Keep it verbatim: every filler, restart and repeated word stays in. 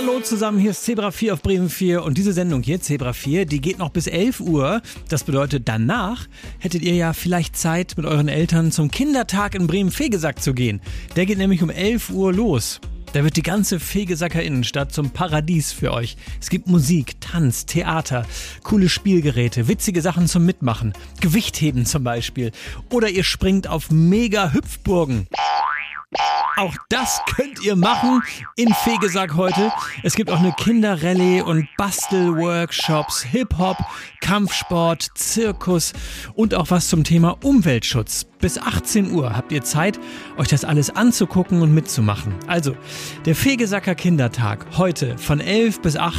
Hallo zusammen, hier ist Zebra vier auf Bremen vier und diese Sendung hier, Zebra vier, die geht noch bis elf Uhr. Das bedeutet, danach hättet ihr ja vielleicht Zeit, mit euren Eltern zum Kindertag in Bremen-Vegesack zu gehen. Der geht nämlich um elf Uhr los. Da wird die ganze Vegesacker Innenstadt zum Paradies für euch. Es gibt Musik, Tanz, Theater, coole Spielgeräte, witzige Sachen zum Mitmachen, Gewichtheben zum Beispiel. Oder ihr springt auf Mega-Hüpfburgen. Auch das könnt ihr machen in Vegesack heute. Es gibt auch eine Kinderrallye und Bastelworkshops, Hip-Hop, Kampfsport, Zirkus und auch was zum Thema Umweltschutz. Bis achtzehn Uhr habt ihr Zeit, euch das alles anzugucken und mitzumachen. Also, der Vegesacker Kindertag heute von elf bis achtzehn